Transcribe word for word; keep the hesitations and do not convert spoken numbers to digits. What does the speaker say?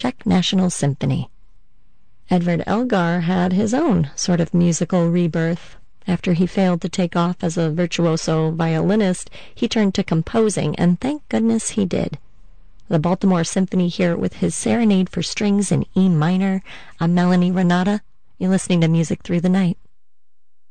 Czech National Symphony. Edvard Elgar had his own sort of musical rebirth. After he failed to take off as a virtuoso violinist, he turned to composing, and thank goodness he did. The Baltimore Symphony here with his Serenade for Strings in E minor, a Melanie Renata. You're listening to Music Through the Night.